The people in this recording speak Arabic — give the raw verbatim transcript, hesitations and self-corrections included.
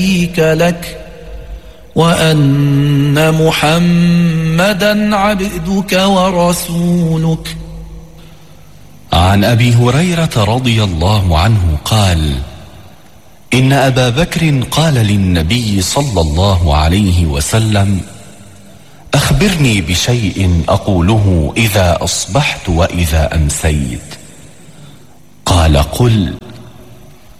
شريك لك وأن محمدا عبدك ورسولك. عن أبي هريرة رضي الله عنه قال: إن أبا بكر قال للنبي صلى الله عليه وسلم: أخبرني بشيء أقوله إذا أصبحت وإذا أمسيت. قال: قل: